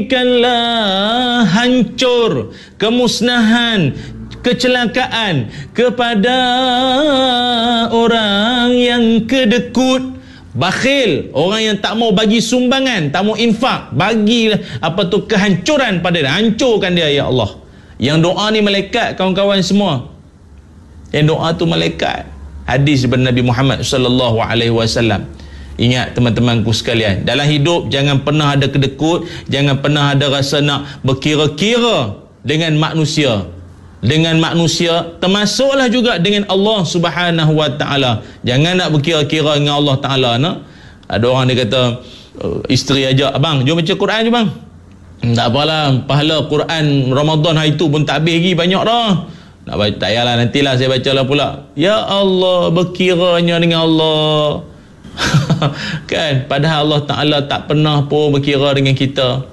Berikanlah hancur, kemusnahan, kecelakaan kepada orang yang kedekut, bakhil, orang yang tak mau bagi sumbangan, tak mau infak, bagi kehancuran pada dia, hancurkan dia ya Allah. Yang doa ni malaikat, kawan-kawan semua. Yang doa tu malaikat. Hadis daripada Nabi Muhammad sallallahu alaihi wasallam. Ingat teman-temanku sekalian, dalam hidup jangan pernah ada kedekut, jangan pernah ada rasa nak berkira-kira dengan manusia. Dengan manusia, termasuklah juga dengan Allah Subhanahu wa taala. Jangan nak berkira-kira dengan Allah taala nak. Ada orang dia kata isteri ajak, abang jom baca Quran je bang. Tak apalah, pahala Quran Ramadan hari tu pun tak habis lagi, banyak dah. Nak baca tak payahlah, nantilah saya bacalah pula. Ya Allah, berkiranya dengan Allah. Kan, padahal Allah Ta'ala tak pernah pun berkira dengan kita.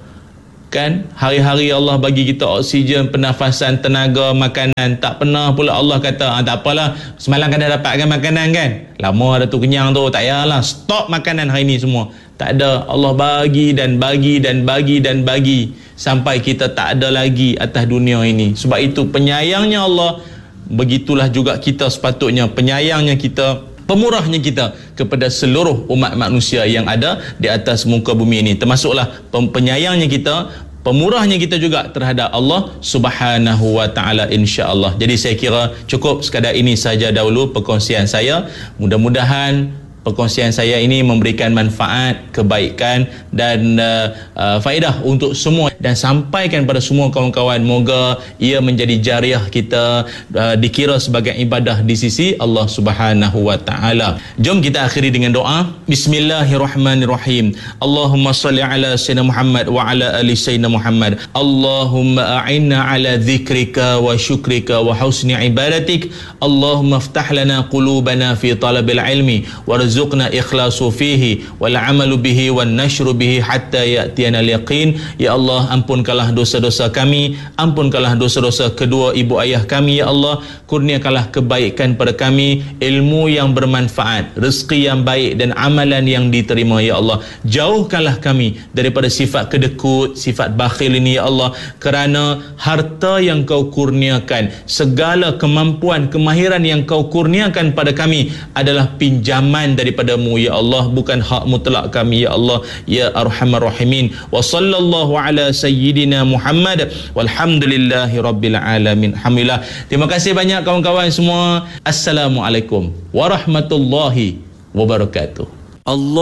Kan, hari-hari Allah bagi kita oksigen, pernafasan, tenaga, makanan. Tak pernah pula Allah kata tak apalah, semalam kan dah dapatkan makanan kan, lama dah tu kenyang tu, tak payahlah stop makanan hari ni semua. Tak ada, Allah bagi dan bagi dan bagi dan bagi sampai kita tak ada lagi atas dunia ini. Sebab itu penyayangnya Allah, begitulah juga kita sepatutnya penyayangnya kita, pemurahnya kita kepada seluruh umat manusia yang ada di atas muka bumi ini. Termasuklah penyayangnya kita, pemurahnya kita juga terhadap Allah Subhanahu wa taala, insya-Allah. Jadi saya kira cukup sekadar ini saja dahulu perkongsian saya. Mudah-mudahan perkongsian saya ini memberikan manfaat, kebaikan dan faedah untuk semua, dan sampaikan pada semua kawan-kawan. Moga ia menjadi jariah kita, dikira sebagai ibadah di sisi Allah Subhanahu wa taala. Jom kita akhiri dengan doa. Bismillahirrahmanirrahim. Allahumma salli ala sayyidina Muhammad wa ala ali sayyidina Muhammad. Allahumma a'inna ala dzikrika wa syukrika wa husni ibadatik. Allahumma iftah lana qulubana fi talabil ilmi warzuqna ikhlasu fihi wal amalu bihi wan nashru bihi hatta ya'tiyana al-yaqin. Ya Allah, ampunkanlah dosa-dosa kami, ampunkanlah dosa-dosa kedua ibu ayah kami ya Allah. Kurniakanlah kebaikan pada kami, ilmu yang bermanfaat, rezeki yang baik dan amalan yang diterima ya Allah. Jauhkanlah kami daripada sifat kedekut, sifat bakhil ini ya Allah, kerana harta yang kau kurniakan, segala kemampuan, kemahiran yang kau kurniakan pada kami adalah pinjaman daripadamu ya Allah, bukan hak mutlak kami ya Allah ya arhamar rahimin. Wa sallallahu ala sayyidina Muhammad walhamdulillahi rabbil alamin. Alhamdulillah. Terima kasih banyak kawan-kawan semua. Assalamualaikum warahmatullahi wabarakatuh. Allah